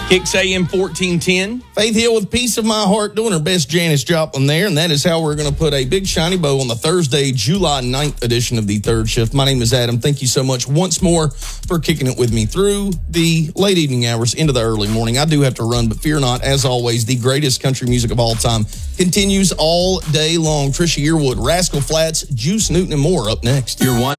Kicks AM 1410. Faith Hill with Piece of My Heart doing her best Janis Joplin there, and that is how we're going to put a big shiny bow on the Thursday, July 9th edition of the Third Shift. My name is Adam. Thank you so much once more for kicking it with me through the late evening hours into the early morning. I do have to run, but fear not. As always, the greatest country music of all time continues all day long. Trisha Yearwood, Rascal Flatts, Juice Newton, and more up next. Your one